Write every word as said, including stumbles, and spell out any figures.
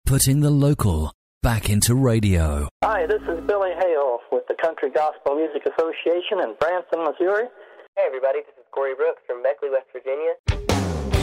putting the local back into radio. Hi, this is Billy Hale with the Country Gospel Music Association in Branson, Missouri. Hey everybody, this is Corey Brooks from Beckley, West Virginia.